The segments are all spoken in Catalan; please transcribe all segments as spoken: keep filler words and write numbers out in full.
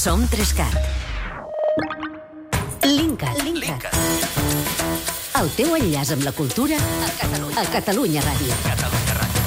Som Trescat. Linkat. Linkat. El teu enllaç amb la cultura a Catalunya, a Catalunya Ràdio. Catalunya Ràdio.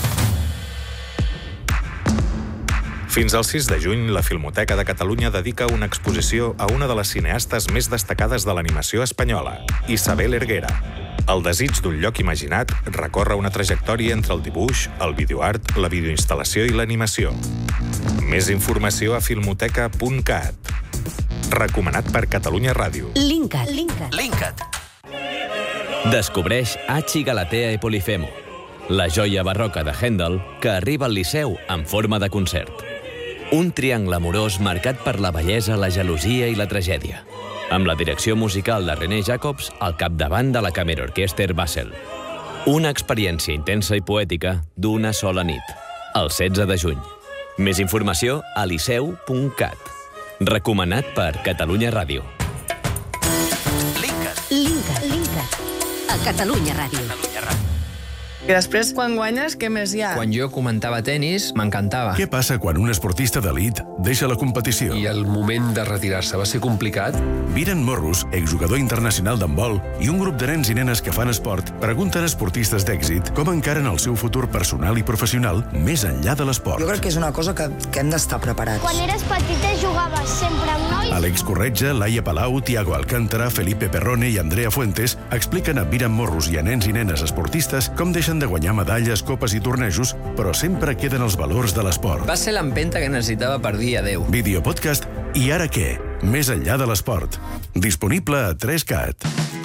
Fins al sis de juny, la Filmoteca de Catalunya dedica una exposició a una de les cineastes més destacades de l'animació espanyola, Isabel Erguera. El desig d'un lloc imaginat recorre una trajectòria entre el dibuix, el videoart, la videoinstal·lació i l'animació. Més informació a filmoteca punt cat. Recomanat per Catalunya Ràdio. Linkat. Linkat. Linkat. Descobreix Hachi Galatea e Polifemo, la joia barroca de Händel que arriba al Liceu en forma de concert. Un triangle amorós marcat per la bellesa, la gelosia i la tragèdia, amb la direcció musical de René Jacobs al capdavant de la Kammerorchester Basel. Una experiència intensa i poètica d'una sola nit, el setze de juny. Més informació a liceu punt cat. Recomanat per Catalunya Ràdio. Linkat. Linkat. Linkat. A Catalunya Ràdio. Catalunya Ràdio. I després, quan guanyes, què més hi ha? Quan jo comentava tenis, m'encantava. Què passa quan un esportista d'elit deixa la competició? I el moment de retirar-se va ser complicat? Viren Morrus, exjugador internacional d'handbol, i un grup de nens i nenes que fan esport pregunten a esportistes d'èxit com encaren el seu futur personal i professional més enllà de l'esport. Jo crec que és una cosa que, que hem d'estar preparats. Quan eres petita jugaves sempre amb nois? Àlex Corretja, Laia Palau, Tiago Alcántara, Felipe Perrone i Andrea Fuentes expliquen a Viren Morrus i a nens i nenes esportistes com deixen de guanyar medalles, copes i tornejos, però sempre queden els valors de l'esport. Va ser l'empenta que necessitava per dir adeu. Videopodcast I ara què? Més enllà de l'esport. Disponible a Trescat.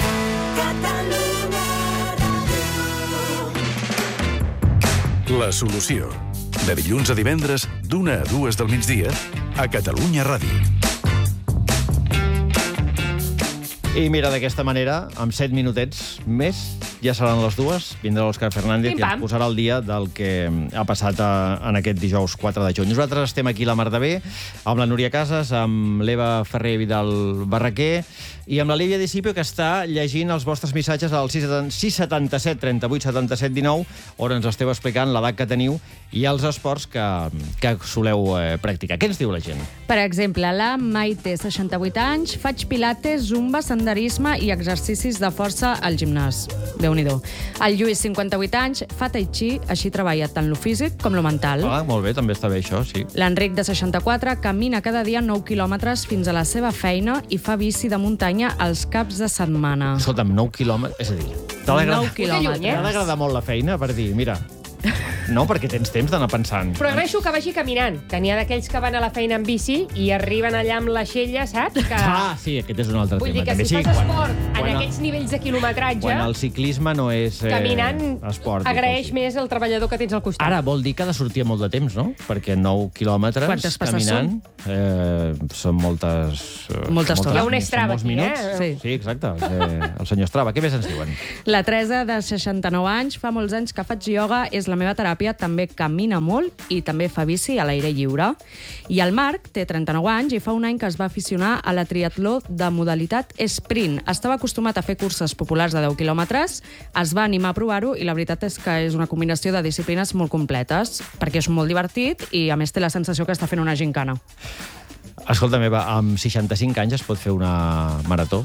La solució. De dilluns a divendres, d'una a dues del migdia, a Catalunya Ràdio. I mira, d'aquesta manera, amb set minutets més, ja seran les dues, vindrà l'Òscar Fernández i ens posarà al dia del que ha passat a, en aquest dijous quatre de juny. Nosaltres estem aquí a la Mar de Bé, amb la Núria Casas, amb l'Eva Ferrer Vidal Barraquer i amb la Lídia Discipio, que està llegint els vostres missatges al sis setanta set trenta vuit setanta set dinou, on ens esteu explicant l'edat que teniu i els esports que, que soleu eh, practicar. Què ens diu la gent? Per exemple, la Maite, seixanta-vuit anys, faig pilates, zumba, senderisme i exercicis de força al gimnàs. Déu-n'hi-do. El Lluís, cinquanta-vuit anys, fa tai chi, així treballa tant lo físic com lo mental. Ah, molt bé, també està bé això, sí. L'Enric, de seixanta-quatre, camina cada dia nou quilòmetres fins a la seva feina i fa bici de muntanya als caps de setmana. Escolta'm, nou quilòmetres, és a dir, t'ha d'agradar molt la feina per dir, mira... No, perquè tens temps d'anar pensant. Però agraeixo que vagi caminant, que n'hi ha d'aquells que van a la feina en bici i arriben allà amb la xella, saps? Que... Ah, sí, aquest és un altre Vull tema. Vull dir que també si sí, fas quan, esport en quan aquests el, nivells de quilometratge... Quan el ciclisme no és eh, caminant, esport. agraeix més el treballador que tens al costat. Ara vol dir que ha de sortir molt de temps, no? Perquè nou quilòmetres Quantes passes caminant eh, són moltes... Eh, Molta estona. Hi ha un Strava aquí, minuts. eh? Sí, sí exacte. Eh, el senyor Strava. Què més ens diuen? La Teresa, de seixanta-nou anys, fa molts anys que faig ioga, és la meva teràpia, també camina molt i també fa bici a l'aire lliure. I el Marc té trenta-nou anys i fa un any que es va aficionar a la triatló de modalitat sprint. Estava acostumat a fer curses populars de deu quilòmetres, es va animar a provar-ho i la veritat és que és una combinació de disciplines molt completes, perquè és molt divertit i a més té la sensació que està fent una gincana. Escolta, meva, amb seixanta-cinc anys es pot fer una marató?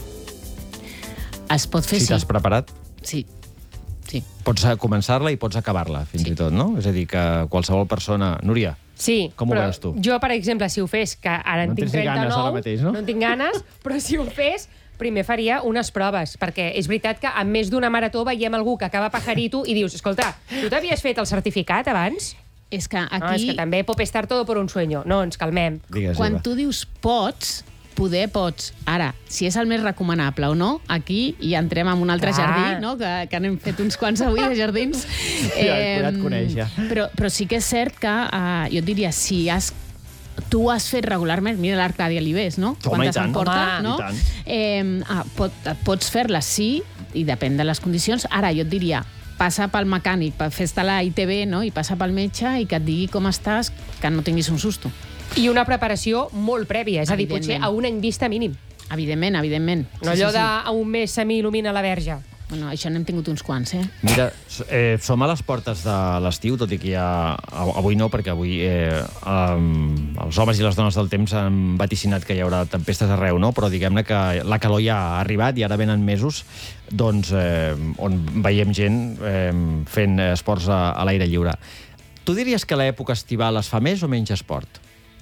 Es pot fer, si sí. t'has preparat? Sí. Sí. Pots començar-la i pots acabar-la, fins sí. i tot, no? És a dir, que qualsevol persona... Núria, sí, com ho veus tu? Jo, per exemple, si ho fes, que ara en no tinc trenta-nou... Ganes ara mateix, no? No en tinc ganes, però si ho fes, primer faria unes proves, perquè és veritat que en més d'una marató veiem algú que acaba pajarito i dius, escolta, tu t'havies fet el certificat abans? És que aquí... No, és que també pot estar todo por un sueño. No, ens calmem. Digues, Quan Eva. tu dius pots... poder pots. Ara, si és el més recomanable o no, aquí ja entrem en un altre Clar. jardí, no? que, que n'hem fet uns quants avui de jardins. Ja, ja et coneix, ja. Però, però sí que és cert que, uh, jo et diria, si has tu has fet regularment, mira l'Arcàdia Libés, no? Home, i tant. Porta, Home, no? i tant. Eh, ah, pot, pots fer-la, sí, i depèn de les condicions. Ara, jo et diria, passa pel mecànic, fes-te la I T B, no? I passa pel metge i que et digui com estàs, que no tinguis un susto. I una preparació molt prèvia, és a dir, potser a un any vista mínim. Evidentment, evidentment. No allò sí, sí, sí. d'un mes semil·lumina la verge. Bueno, això n'hem tingut uns quants, eh? Mira, eh, som a les portes de l'estiu, tot i que ja... Avui no, perquè avui eh, um, els homes i les dones del temps han vaticinat que hi haurà tempestes arreu, no? Però diguem-ne que la calor ja ha arribat i ara venen mesos doncs, eh, on veiem gent eh, fent esports a, a l'aire lliure. Tu diries que l'època estival es fa més o menys esport?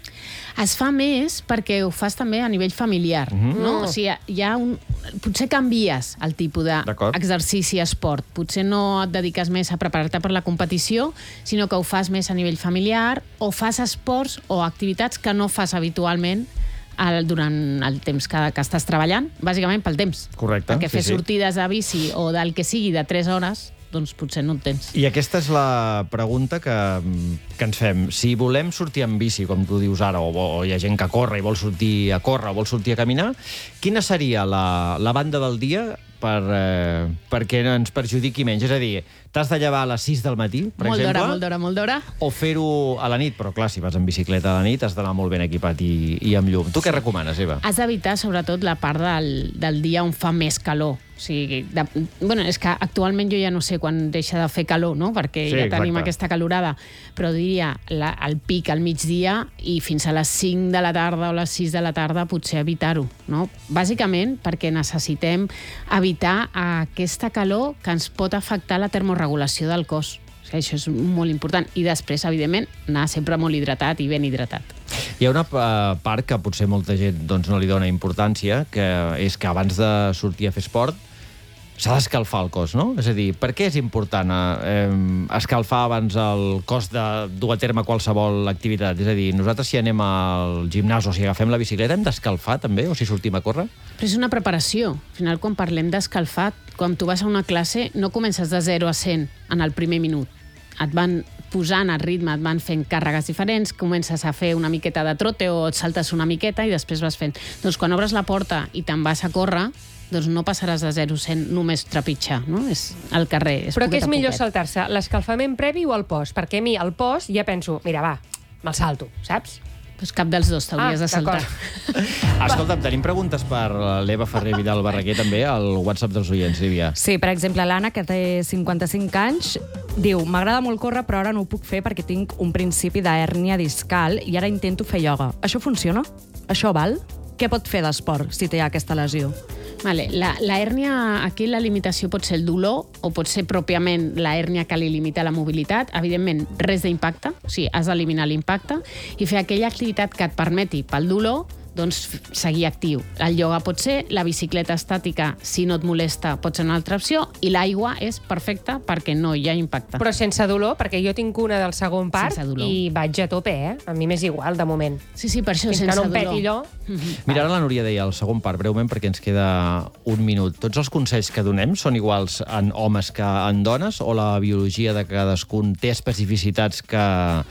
Es fa més perquè ho fas també a nivell familiar, Mhm. no? O sigui, hi ha un... Potser canvies el tipus D'acord. d'exercici, esport. Potser no et dediques més a preparar-te per la competició, sinó que ho fas més a nivell familiar, o fas esports o activitats que no fas habitualment el, durant el temps que, que estàs treballant, bàsicament pel temps. Correcte, Perquè fer sí, sí. sortides de bici o del que sigui de tres hores, doncs potser no en tens. I aquesta és la pregunta que, que ens fem. Si volem sortir amb bici, com tu dius ara, o, o hi ha gent que corre i vol sortir a córrer o vol sortir a caminar, quina seria la, la banda del dia per, eh, perquè ens perjudiqui menys? És a dir, t'has de llevar a les sis del matí, per Molt exemple? d'hora, molt d'hora, molt d'hora. O fer-ho a la nit, però clar, si vas en bicicleta a la nit has d'anar molt ben equipat i, i amb llum. Tu què recomanes, Eva? Has d'evitar, sobretot, la part del, del dia on fa més calor. O sigui, de, bueno, és que actualment jo ja no sé quan deixa de fer calor, no? Perquè Sí, ja tenim exacte. aquesta calorada. Però diria, la, el pic al migdia i fins a les cinc de la tarda o les sis de la tarda potser evitar-ho, no? Bàsicament perquè necessitem evitar aquesta calor que ens pot afectar la termorregulació del cos. O sigui, això és molt important. I després, evidentment, anar sempre molt hidratat i ben hidratat. Hi ha una uh, part que potser molta gent doncs, no li dona importància, que és que abans de sortir a fer esport s'ha d'escalfar el cos, no? És a dir, per què és important eh, escalfar abans el cos de dur a terme qualsevol activitat? És a dir, nosaltres si anem al gimnàs o si agafem la bicicleta hem d'escalfar també, o si sortim a córrer? Però és una preparació. Al final, quan parlem d'escalfar, quan tu vas a una classe, no comences de zero a cent en el primer minut. Et van posant el ritme, et van fent càrregues diferents, comences a fer una miqueta de trote o et saltes una miqueta i després vas fent. Doncs quan obres la porta i te'n vas a córrer, doncs no passaràs de zero a cent només trepitjar, no? És al carrer. És Però què poquet és a millor poquet. saltar-se, l'escalfament previ o el post? Perquè a mi, el post, ja penso, mira, va, me'l salto, saps? Doncs cap dels dos t'hauries Ah, de saltar. Escolta'm, tenim preguntes per l'Eva Ferrer Vidal Barraquer també al WhatsApp dels oients, Lídia. Sí, per exemple, l'Anna, que té cinquanta-cinc anys, diu: m'agrada molt córrer, però ara no ho puc fer perquè tinc un principi d'hèrnia discal i ara intento fer ioga. Això funciona? Això val? Què pot fer d'esport si té aquesta lesió? Vale. La, la hèrnia, aquí la limitació pot ser el dolor o pot ser pròpiament la hèrnia que li limita la mobilitat. Evidentment, res d'impacte, o sigui, has d'eliminar l'impacte i fer aquella activitat que et permeti, pel dolor, doncs seguir actiu. El ioga pot ser, la bicicleta estàtica, si no et molesta, pot ser una altra opció, i l'aigua és perfecta perquè no hi ha impacte. Però sense dolor, perquè jo tinc una del segon part i vaig a tope, eh? A mi m'és igual, de moment. Sí, sí, per això, Fins sense que no em dolor. peti allò. Mira, ara la Núria deia el segon part, breument, perquè ens queda un minut. Tots els consells que donem són iguals en homes que en dones, o la biologia de cadascun té especificitats que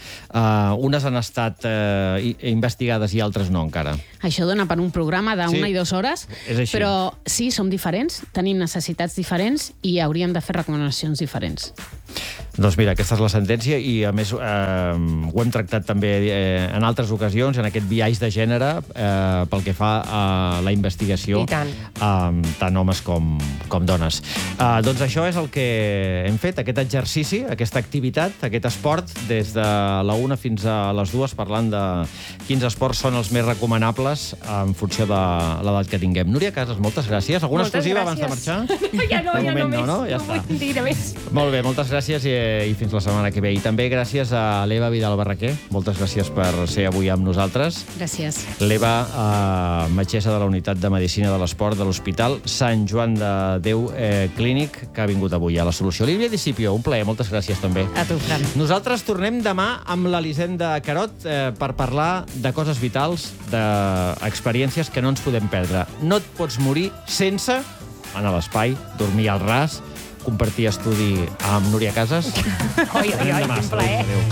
eh, unes han estat eh, investigades i altres no encara? Això dona per un programa d'una Sí, i dues hores, és així. però sí, som diferents, tenim necessitats diferents i hauríem de fer recomanacions diferents. Doncs mira, aquesta és la sentència i, a més, eh, ho hem tractat també eh, en altres ocasions, en aquest biaix de gènere, eh, pel que fa a la investigació, I tant. eh, tant homes com, com dones. Eh, doncs això és el que hem fet, aquest exercici, aquesta activitat, aquest esport, des de la una fins a les dues, parlant de quins esports són els més recomanables en funció de l'edat que tinguem. Núria Casas, moltes gràcies. Alguna Moltes exclusiva gràcies. abans de marxar? Ja no, De ja no moment més. no, no? Ja està. vull dir més. Molt bé, moltes gràcies i, i fins la setmana que ve. I també gràcies a l'Eva Vidal Barraquer. Moltes gràcies per ser avui amb nosaltres. Gràcies. L'Eva, eh, metgessa de la Unitat de Medicina de l'Esport de l'Hospital Sant Joan de Déu eh, Clínic, que ha vingut avui a La Solució. Lídia Discipio, un plaer, moltes gràcies també. A tu, Fran. Nosaltres tornem demà amb l'Elisenda Carot eh, per parlar de coses vitals, d'experiències que no ens podem perdre. No et pots morir sense anar a l'espai, dormir al ras, compartir estudi amb Núria Casas. Oi, oi, oi, quin plaer. Adéu.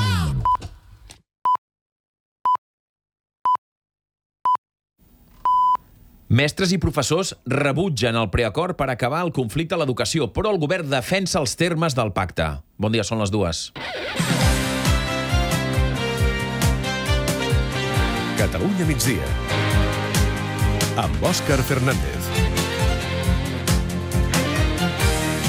Mestres i professors rebutgen el preacord per acabar el conflicte a l'educació, però el govern defensa els termes del pacte. Bon dia, són les dues. Catalunya migdia. Amb Òscar Fernández.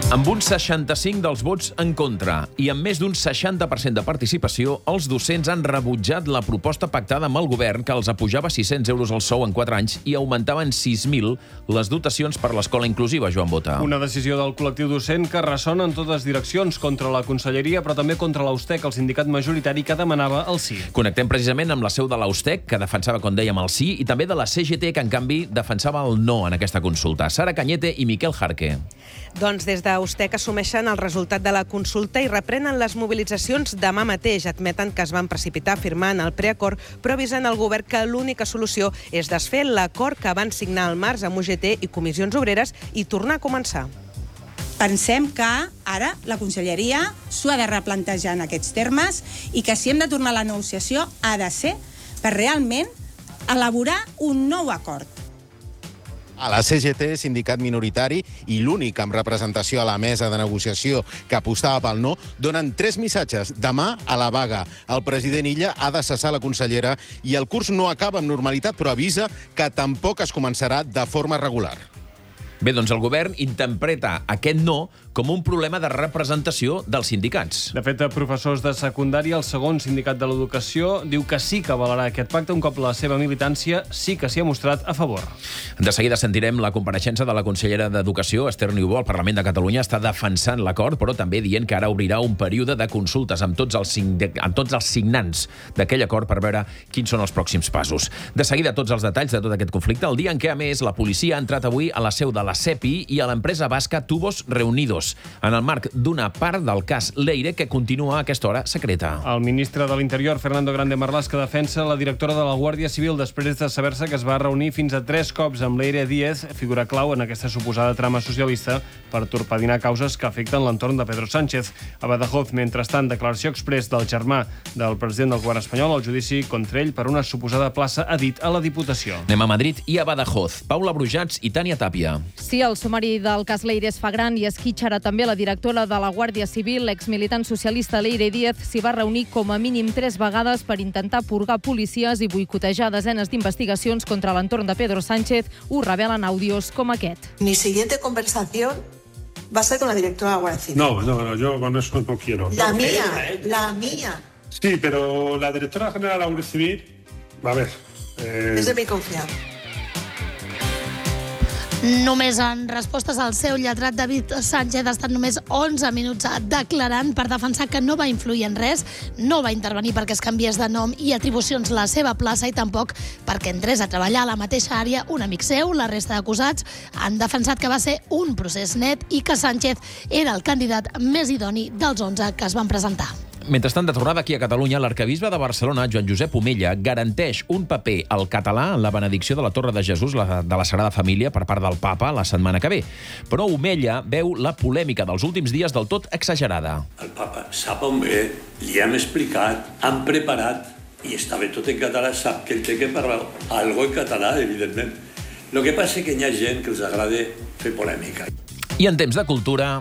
Amb un seixanta-cinc dels vots en contra i amb més d'un seixanta per cent de participació, els docents han rebutjat la proposta pactada amb el govern que els apujava sis-cents euros al sou en quatre anys i augmentava en sis mil les dotacions per l'escola inclusiva, Joan Bota. Una decisió del col·lectiu docent que ressona en totes direccions, contra la conselleria, però també contra l'Austec, el sindicat majoritari que demanava el sí. Connectem precisament amb la seu de l'Austec, que defensava, com dèiem, el sí, i també de la C G T, que en canvi defensava el no en aquesta consulta. Sara Cañete i Miquel Jarque. Doncs des d'Austec assumeixen el resultat de la consulta i reprenen les mobilitzacions demà mateix. Admeten que es van precipitar firmant el preacord, però avisen al govern que l'única solució és desfer l'acord que van signar al març amb U G T i comissions obreres i tornar a començar. Pensem que ara la conselleria s'ho ha de replantejar en aquests termes i que si hem de tornar a la negociació ha de ser per realment elaborar un nou acord. A la C G T, sindicat minoritari i l'únic amb representació a la mesa de negociació que apostava pel no, donen tres missatges. Demà, a la vaga, el president Illa ha de cessar la consellera i el curs no acaba amb normalitat, però avisa que tampoc es començarà de forma regular. Bé, doncs el govern interpreta aquest no com un problema de representació dels sindicats. De fet, professors de secundària, el segon sindicat de l'educació, diu que sí que avalarà aquest pacte un cop la seva militància sí que s'hi ha mostrat a favor. De seguida sentirem la compareixença de la consellera d'Educació, Esther Niubó, al Parlament de Catalunya. Està defensant l'acord, però també dient que ara obrirà un període de consultes amb tots els, amb tots els signants d'aquell acord per veure quins són els pròxims passos. De seguida, tots els detalls de tot aquest conflicte, el dia en què, a més, la policia ha entrat avui a la seu de la C E P I i a l'empresa basca Tubos Reunidos, en el marc d'una part del cas Leire que continua a aquesta hora secreta. El ministre de l'Interior, Fernando Grande Marlaska, defensa la directora de la Guàrdia Civil després de saber-se que es va reunir fins a tres cops amb Leire Díez, figura clau en aquesta suposada trama socialista per torpedinar causes que afecten l'entorn de Pedro Sánchez. A Badajoz, mentrestant, declaració exprés del germà del president del govern espanyol al judici contra ell per una suposada plaça a dit a la Diputació. Anem a Madrid i a Badajoz. Paula Brujats i Tània Tàpia. Sí, el sumari del cas Leire es fa gran i esquitxarà també la directora de la Guàrdia Civil, l'exmilitant socialista Leire Díez, s'hi va reunir com a mínim tres vegades per intentar purgar policies i boicotejar desenes d'investigacions contra l'entorn de Pedro Sánchez. Ho revelen àudios com aquest. Mi siguiente conversación va a ser con la directora de la Guàrdia Civil. No, no, no, yo con eso no quiero. La mía, la mía. Sí, pero la directora general de la Guàrdia Civil, a ver... Eh... És de mi confiança. Només en respostes al seu lletrat, David Sánchez ha estat només onze minuts declarant per defensar que no va influir en res, no va intervenir perquè es canviés de nom i atribucions la seva plaça i tampoc perquè entrés a treballar a la mateixa àrea un amic seu. La resta d'acusats han defensat que va ser un procés net i que Sánchez era el candidat més idoni dels onze que es van presentar. Mentrestant, de tornada aquí a Catalunya, l'arquebisbe de Barcelona, Joan Josep Omella, garanteix un paper al català en la benedicció de la Torre de Jesús la, de la Sagrada Família per part del papa la setmana que ve. Però Omella veu la polèmica dels últims dies del tot exagerada. El papa sap on ve, li hem explicat, han preparat, i està bé tot en català, sap que ell té que parlar algo en català, evidentment. El que passa és que hi ha gent que els agrada fer polèmica. I en temps de cultura...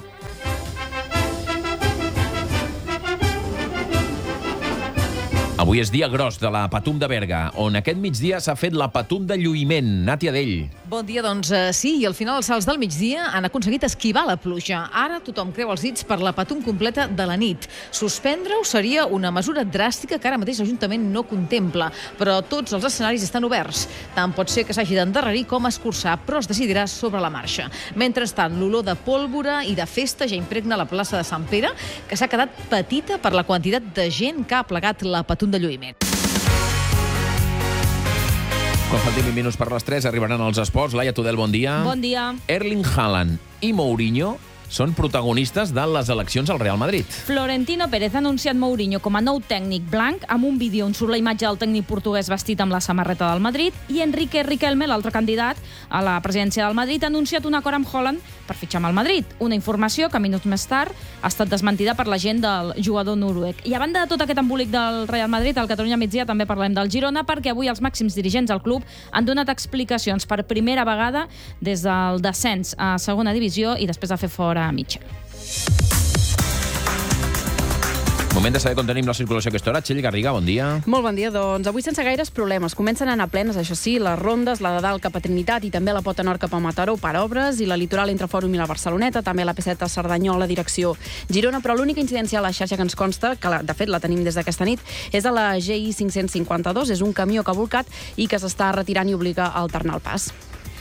Avui és dia gros de la Patum de Berga, on aquest migdia s'ha fet la Patum de lluïment. Nàtia Dell. Bon dia, doncs uh, sí, i al final els salts del migdia han aconseguit esquivar la pluja. Ara tothom creu els dits per la Patum completa de la nit. Suspendre-ho seria una mesura dràstica que ara mateix l'Ajuntament no contempla, però tots els escenaris estan oberts. Tant pot ser que s'hagi d'endarrerir com escurçar, però es decidirà sobre la marxa. Mentrestant, l'olor de pólvora i de festa ja impregna la plaça de Sant Pere, que s'ha quedat petita per la quantitat de gent que ha plegat la Patum de lluïment. Quan faltin vint minuts per les tres arribaran els esports. Laia Tudel, bon dia. Bon dia. Erling Haaland i Mourinho són protagonistes de les eleccions al Real Madrid. Florentino Pérez ha anunciat Mourinho com a nou tècnic blanc. Amb un vídeo on surt la imatge del tècnic portuguès vestit amb la samarreta del Madrid, i Enrique Riquelme, l'altre candidat a la presidència del Madrid, ha anunciat un acord amb Haaland per fitxar amb el Madrid. Una informació que minuts més tard ha estat desmentida per l'agent del jugador noruec. I a banda de tot aquest embolic del Real Madrid, al Catalunya migdia també parlem del Girona, perquè avui els màxims dirigents del club han donat explicacions per primera vegada des del descens a segona divisió i després de fer fora a Mitchell. Moment de saber com tenim la circulació a aquesta hora. Txell Garriga, bon dia. Molt bon dia, doncs avui sense gaires problemes. Comencen a anar plenes, això sí, les rondes, la de dalt cap a Trinitat i també la pota nord cap a Mataró per obres i la litoral entre Fòrum i la Barceloneta, també la P set a Cerdanyola, direcció Girona, però l'única incidència a la xarxa que ens consta, que la, de fet la tenim des d'aquesta nit, és a la G I cinc-cents cinquanta-dos, és un camió que ha volcat i que s'està retirant i obliga a alternar el pas.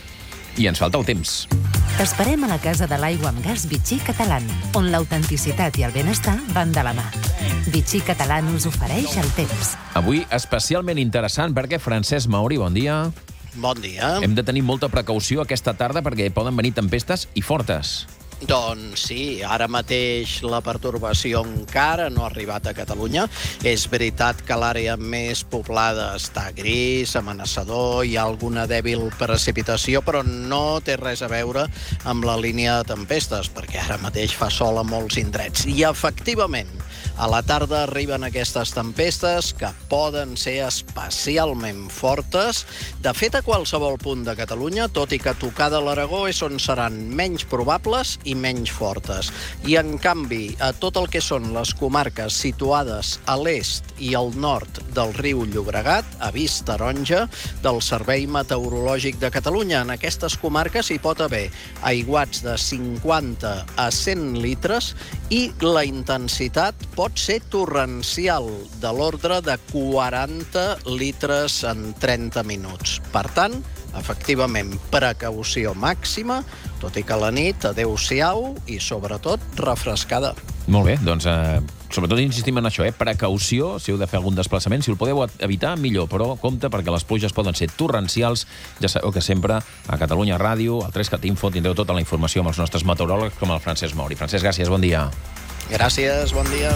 I ens falta el temps. T'esperem a la Casa de l'Aigua amb Gas Vichy Catalán, on l'autenticitat i el benestar van de la mà. Vichy Catalán us ofereix el temps. Avui especialment interessant perquè Francesc Mauri, bon dia. Bon dia. Hem de tenir molta precaució aquesta tarda perquè poden venir tempestes i fortes. Doncs sí, ara mateix la pertorbació encara no ha arribat a Catalunya. És veritat que l'àrea més poblada està gris, amenaçador, hi ha alguna dèbil precipitació, però no té res a veure amb la línia de tempestes, perquè ara mateix fa sol a molts indrets. I efectivament, a la tarda arriben aquestes tempestes que poden ser especialment fortes. De fet, a qualsevol punt de Catalunya, tot i que tocar de l'Aragó és on seran menys probables i menys fortes. I, en canvi, a tot el que són les comarques situades a l'est i al nord del riu Llobregat, avís taronja del Servei Meteorològic de Catalunya. En aquestes comarques hi pot haver aiguats de cinquanta a cent litres i la intensitat pot ser torrencial, de l'ordre de quaranta litres en trenta minuts. Per tant, efectivament, precaució màxima, tot i que a la nit, adeu-siau i, sobretot, refrescada. Molt bé, doncs, eh, sobretot insistim en això, eh? Precaució, si heu de fer algun desplaçament, si el podeu evitar, millor, però compte perquè les pluges poden ser torrencials. Ja sabeu que sempre a Catalunya Ràdio, al tres cat info, tindreu tota la informació amb els nostres meteoròlegs, com el Francesc Mauri. Francesc, gràcies, bon dia. Gràcies, bon dia.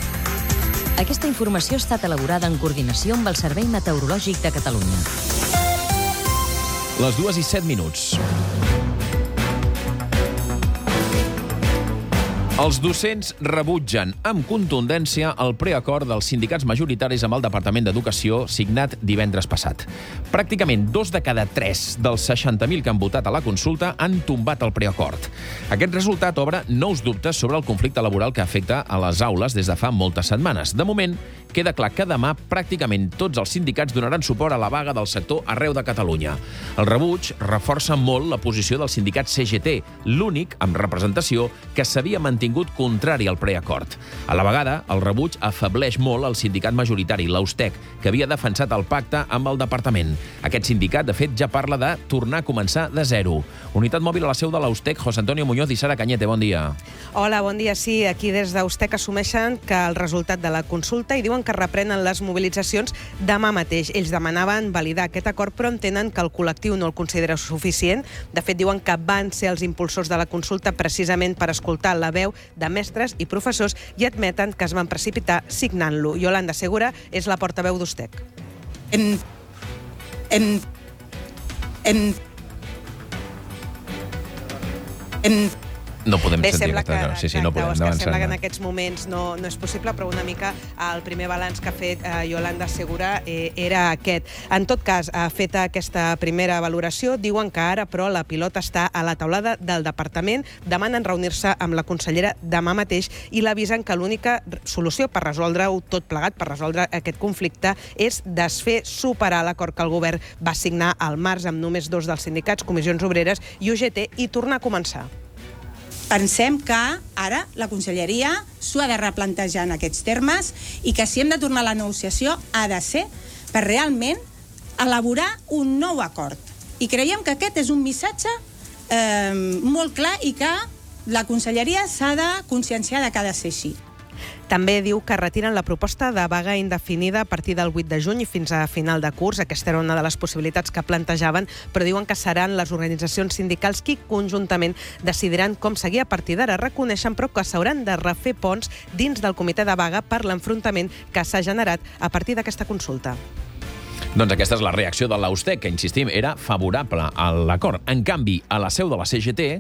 Aquesta informació ha estat elaborada en coordinació amb el Servei Meteorològic de Catalunya. Les dues i set minuts. Els docents rebutgen amb contundència el preacord dels sindicats majoritaris amb el Departament d'Educació signat divendres passat. Pràcticament dos de cada tres dels seixanta mil que han votat a la consulta han tombat el preacord. Aquest resultat obre nous dubtes sobre el conflicte laboral que afecta a les aules des de fa moltes setmanes. De moment, queda clar que demà pràcticament tots els sindicats donaran suport a la vaga del sector arreu de Catalunya. El rebuig reforça molt la posició del sindicat C G T, l'únic amb representació que s'havia mantingut contrari al preacord. A la vegada, el rebuig afebleix molt el sindicat majoritari, l'Austec, que havia defensat el pacte amb el departament. Aquest sindicat, de fet, ja parla de tornar a començar de zero. Unitat mòbil a la seu de l'Austec, José Antonio Muñoz i Sara Cañete, bon dia. Hola, bon dia. Sí, aquí des d'Austec assumeixen que el resultat de la consulta i diuen que reprenen les mobilitzacions demà mateix. Ells demanaven validar aquest acord, però entenen que el col·lectiu no el considera suficient. De fet, diuen que van ser els impulsors de la consulta precisament per escoltar la veu de mestres i professors i admeten que es van precipitar signant-lo. Yolanda Segura és la portaveu d'Austec. En... En... En... En... No podem Bé, sentir sembla aquesta... que, sí, sí, no podem Òscar, avançar. sembla que en aquests moments no, no és possible, però una mica el primer balanç que ha fet eh, Yolanda Segura eh, era aquest. En tot cas, ha fet aquesta primera valoració, diuen que ara, però, la pilota està a la taulada del departament, demanen reunir-se amb la consellera demà mateix i l'avisen que l'única solució per resoldre-ho tot plegat, per resoldre aquest conflicte, és desfer, superar l'acord que el govern va signar al març amb només dos dels sindicats, Comissions Obreres i U G T, i tornar a començar. Pensem que ara la conselleria s'ho ha de replantejar en aquests termes i que si hem de tornar a la negociació ha de ser per realment elaborar un nou acord. I creiem que aquest és un missatge eh, molt clar i que la conselleria s'ha de conscienciar de que ha de ser així. També diu que retiren la proposta de vaga indefinida a partir del vuit de juny fins a final de curs. Aquesta era una de les possibilitats que plantejaven, però diuen que seran les organitzacions sindicals qui conjuntament decidiran com seguir a partir d'ara. Reconeixen, però, que s'hauran de refer ponts dins del comitè de vaga per l'enfrontament que s'ha generat a partir d'aquesta consulta. Doncs aquesta és la reacció de l'Austec, que, insistim, era favorable a l'acord. En canvi, a la seu de la C G T...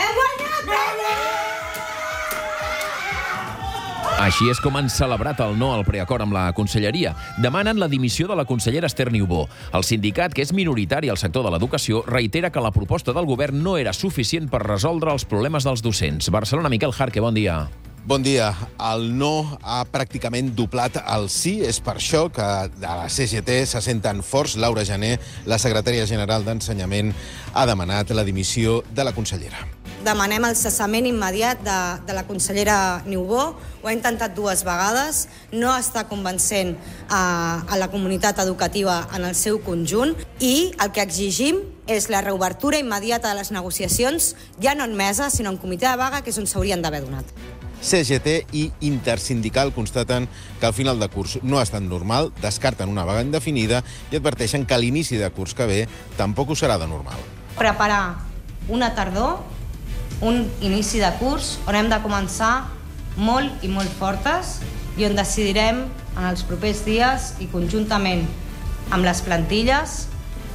Així és com han celebrat el no al preacord amb la conselleria. Demanen la dimissió de la consellera Esther Niubó. El sindicat, que és minoritari al sector de l'educació, reitera que la proposta del govern no era suficient per resoldre els problemes dels docents. Barcelona, Miquel Jarque, bon dia. Bon dia. El no ha pràcticament doblat el sí. És per això que a la C G T se senten forts. Laura Jané, la secretària general d'Ensenyament, ha demanat la dimissió de la consellera. Demanem el cessament immediat de, de la consellera Niubó. Ho ha intentat dues vegades, no està convencent a, a la comunitat educativa en el seu conjunt i el que exigim és la reobertura immediata de les negociacions, ja no en mesa, sinó en comitè de vaga, que és on s'haurien d'haver donat. C G T i Intersindical constaten que el final de curs no ha estat normal, descarten una vaga indefinida i adverteixen que l'inici de curs que ve tampoc ho serà de normal. Preparar una tardor, un inici de curs on hem de començar molt i molt fortes i on decidirem en els propers dies i conjuntament amb les plantilles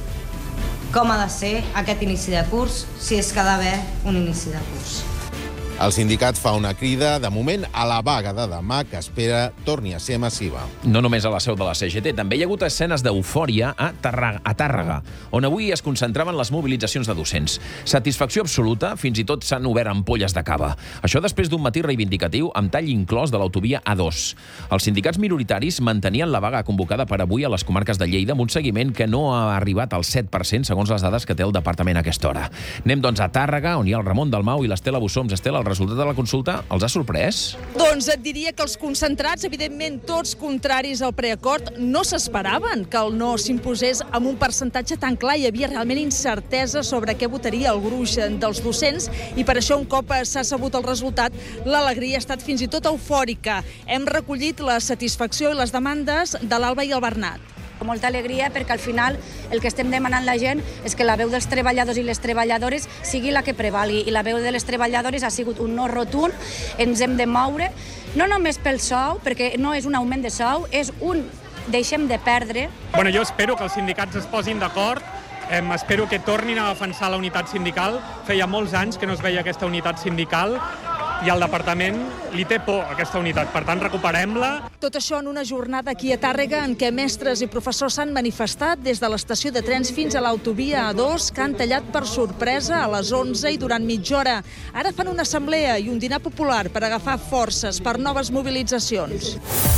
com ha de ser aquest inici de curs, si és que ha d'haver un inici de curs. El sindicat fa una crida, de moment, a la vaga de demà, que espera torni a ser massiva. No només a la seu de la C G T, també hi ha hagut escenes d'eufòria a Tàrrega, a Tàrrega, on avui es concentraven les mobilitzacions de docents. Satisfacció absoluta, fins i tot s'han obert ampolles de cava. Això després d'un matí reivindicatiu amb tall inclòs de l'autovia A dos. Els sindicats minoritaris mantenien la vaga convocada per avui a les comarques de Lleida amb un seguiment que no ha arribat al set per cent, segons les dades que té el departament a aquesta hora. Anem, doncs, a Tàrrega, on hi ha el Ramon Dalmau i l'Estela Bussoms. Estela, el resultat de la consulta els ha sorprès? Doncs et diria que els concentrats, evidentment tots contraris al preacord, no s'esperaven que el no s'imposés amb un percentatge tan clar. Hi havia realment incertesa sobre què votaria el gruix dels docents i per això un cop s'ha sabut el resultat, l'alegria ha estat fins i tot eufòrica. Hem recollit la satisfacció i les demandes de l'Alba i el Bernat. Molta alegria perquè al final el que estem demanant la gent és que la veu dels treballadors i les treballadores sigui la que prevalgui i la veu de les treballadores ha sigut un no rotund. Ens hem de moure, no només pel sou, perquè no és un augment de sou, és un deixem de perdre. Bueno, jo espero que els sindicats es posin d'acord, eh, espero que tornin a defensar la unitat sindical. Feia molts anys que no es veia aquesta unitat sindical i el departament li té por a aquesta unitat. Per tant, recuperem-la. Tot això en una jornada aquí a Tàrrega en què mestres i professors s'han manifestat des de l'estació de trens fins a l'autovia A dos, que han tallat per sorpresa a les onze i durant mitja hora. Ara fan una assemblea i un dinar popular per agafar forces per noves mobilitzacions.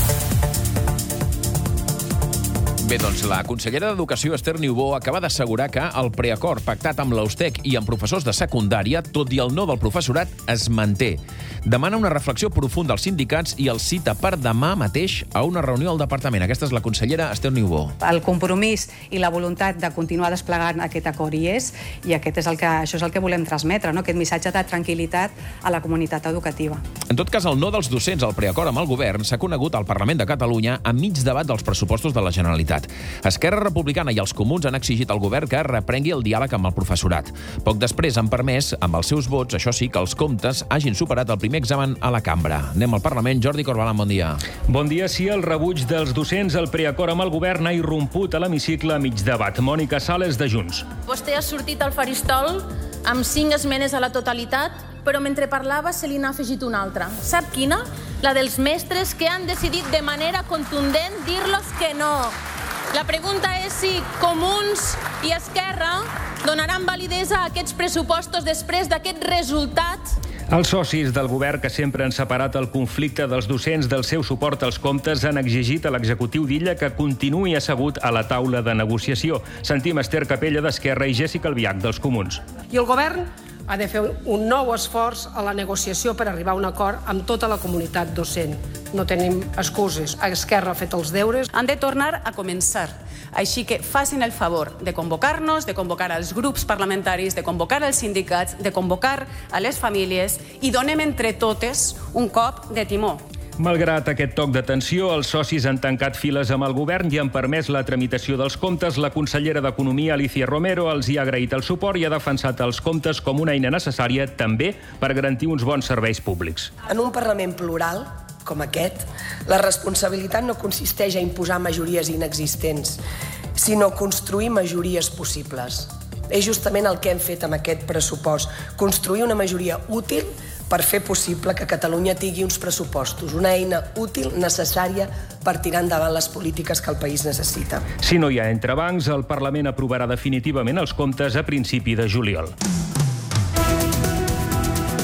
Bé, doncs la consellera d'Educació, Esther Niubó, acaba d'assegurar que el preacord pactat amb l'Eustec i amb professors de secundària, tot i el no del professorat, es manté. Demana una reflexió profunda als sindicats i els cita per demà mateix a una reunió al departament. Aquesta és la consellera Esther Niubó. El compromís i la voluntat de continuar desplegant aquest acord hi és, i aquest és el que, això és el que volem transmetre, no? Aquest missatge de tranquil·litat a la comunitat educativa. En tot cas, el no dels docents al preacord amb el govern s'ha conegut al Parlament de Catalunya a mig debat dels pressupostos de la Generalitat. Esquerra Republicana i els comuns han exigit al govern que reprengui el diàleg amb el professorat. Poc després han permès, amb els seus vots, això sí, que els comptes hagin superat el primer examen a la cambra. Anem al Parlament. Jordi Corbalan, bon dia. Bon dia. Sí, el rebuig dels docents al preacord amb el govern ha irromput a l'hemicicle a mig debat. Mònica Sales, de Junts. Vostè ha sortit al faristol amb cinc esmenes a la totalitat, però mentre parlava se li n'ha afegit una altra. Sap quina? La dels mestres que han decidit de manera contundent dir-los que no. La pregunta és si Comuns i Esquerra donaran validesa a aquests pressupostos després d'aquest resultat. Els socis del govern, que sempre han separat el conflicte dels docents del seu suport als comptes, han exigit a l'executiu d'Illa que continuï assegut a la taula de negociació. Sentim Esther Capella, d'Esquerra, i Jessica Albiach, dels Comuns. I el govern ha de fer un nou esforç a la negociació per arribar a un acord amb tota la comunitat docent. No tenim excuses. Esquerra ha fet els deures. Han de tornar a començar. Així que facin el favor de convocar-nos, de convocar als grups parlamentaris, de convocar als sindicats, de convocar a les famílies i donem entre totes un cop de timó. Malgrat aquest toc d'atenció, els socis han tancat files amb el govern i han permès la tramitació dels comptes. La consellera d'Economia, Alicia Romero, els hi ha agraït el suport i ha defensat els comptes com una eina necessària també per garantir uns bons serveis públics. En un Parlament plural, com aquest, la responsabilitat no consisteix a imposar majories inexistents, sinó construir majories possibles. És justament el que hem fet amb aquest pressupost, construir una majoria útil per fer possible que Catalunya tingui uns pressupostos, una eina útil, necessària per tirar endavant les polítiques que el país necessita. Si no hi ha entrebancs, el Parlament aprovarà definitivament els comptes a principi de juliol.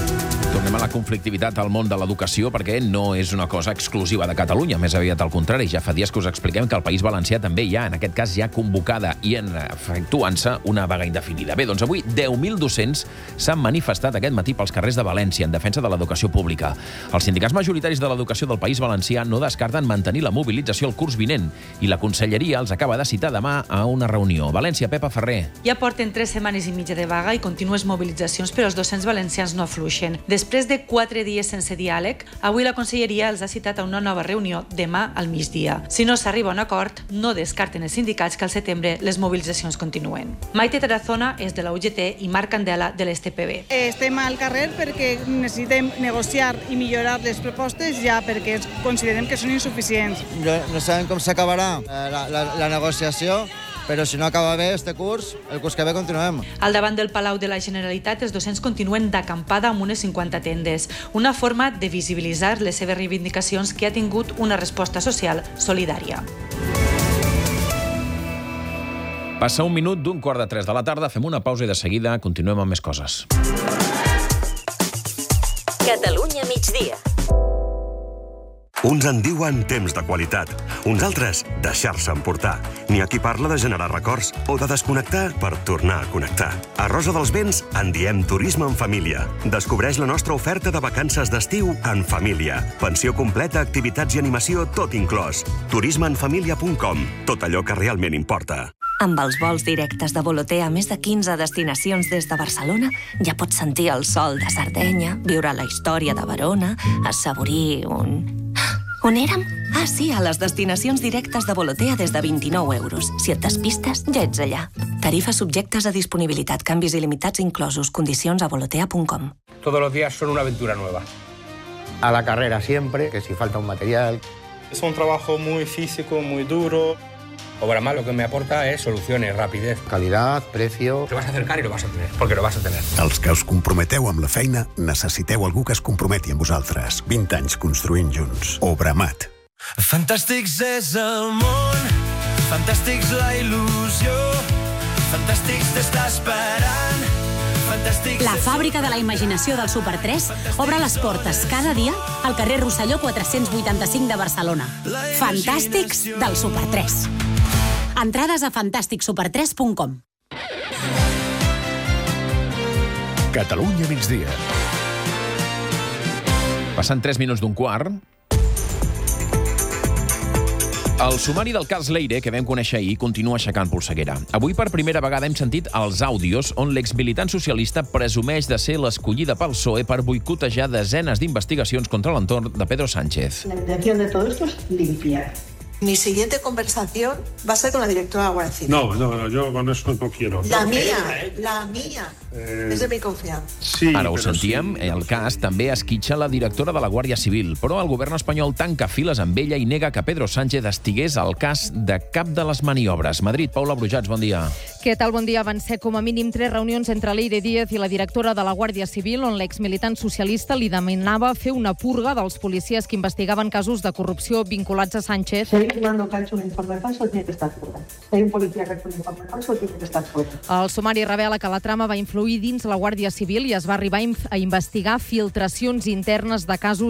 Tornem a la conflictivitat al món de l'educació perquè no és una cosa exclusiva de Catalunya, més aviat al contrari. Ja fa dies que us expliquem que al País Valencià també hi ha, en aquest cas ja convocada i en efectuant-se una vaga indefinida. Bé, doncs avui deu mil docents s'han manifestat aquest matí pels carrers de València en defensa de l'educació pública. Els sindicats majoritaris de l'educació del País Valencià no descarten mantenir la mobilització el curs vinent i la Conselleria els acaba de citar demà a una reunió. València, Pepa Ferrer. Ja porten tres setmanes i mitja de vaga i contínues mobilitzacions, però els docents valencians no afluixen. Després de quatre dies sense diàleg, avui la Conselleria els ha citat a una nova reunió demà al migdia. Si no s'arriba a un acord, no descarten els sindicats que al setembre les mobilitzacions continuen. Maite Tarazona és de la U G T i Marc Candela de l'S T P B. Estem al carrer perquè necessitem negociar i millorar les propostes ja perquè considerem que són insuficients. No sabem com s'acabarà la, la, la negociació, però si no acaba bé este curs, el curs que ve continuem. Al davant del Palau de la Generalitat, els docents continuen d'acampada amb unes cinquanta tendes, una forma de visibilitzar les seves reivindicacions que ha tingut una resposta social solidària. Passa un minut d'un quart de tres de la tarda, fem una pausa i de seguida continuem amb més coses. Catalunya migdia. Uns en diuen temps de qualitat, uns altres deixar-se emportar. N'hi ha qui parla de generar records o de desconnectar per tornar a connectar. A Rosa dels Vents en diem turisme en família. Descobreix la nostra oferta de vacances d'estiu en família. Pensió completa, activitats i animació, tot inclòs. turisme en família punt com. Tot allò que realment importa. Amb els vols directes de Volotea a més de quinze destinacions des de Barcelona, ja pots sentir el sol de Sardenya, viure la història de Verona, assaborir un... On érem? Ah, sí, a les destinacions directes de Volotea des de vint-i-nou euros. Si et despistes, ja ets allà. Tarifes subjectes a disponibilitat, canvis il·limitats inclosos, condicions a volotea punt com. Todos los días son una aventura nueva. A la carrera siempre, que si falta un material. Es un trabajo muy físico, muy duro. Obramar lo que me aporta es soluciones, rapidez. Calidad, precio... Te vas a acercar y lo vas a tener, porque lo vas a tener. Els que us comprometeu amb la feina, necessiteu algú que es comprometi amb vosaltres. vint anys construint junts. Obramat. Fantàstics és el món, fantàstics la il·lusió, fantàstics t'està esperant, fantàstics... La fàbrica de la imaginació del Super tres obre les portes cada dia al carrer Rosselló quatre-cents vuitanta-cinc de Barcelona. Fantàstics del Super tres. Entrades a fantàstic super tres punt com. Catalunya migdia. Passant tres minuts d'un quart. El sumari del cas Leire, que vam conèixer ahir, continua aixecant polseguera. Avui, per primera vegada, hem sentit els àudios on l'exmilitant socialista presumeix de ser l'escollida pel P S O E per boicotejar desenes d'investigacions contra l'entorn de Pedro Sánchez. La intención de todo esto es limpiar. Mi siguiente conversación va a ser con la directora de la Guardia Civil. No, no, no, yo con eso no quiero. La mía, la mía. Eh... És de mi confiança. Sí, Ara ho sentíem, sí. El cas també esquitxa la directora de la Guàrdia Civil, però el govern espanyol tanca files amb ella i nega que Pedro Sánchez estigués al cas de cap de les maniobres. Madrid, Paula Brujats, bon dia. Què tal? Bon dia. Van ser com a mínim tres reunions entre Leire Díaz i la directora de la Guàrdia Civil, on l'exmilitant socialista li demanava fer una purga dels policies que investigaven casos de corrupció vinculats a Sánchez. Si hay un mando que ha hecho un informe falso, tiene que estar fuera. Si hay un policía que ha hecho un informe falso, tiene que estar fuera. El sumari revela que la trama va influir dins la Guàrdia Civil i es va arribar a investigar filtracions internes de casos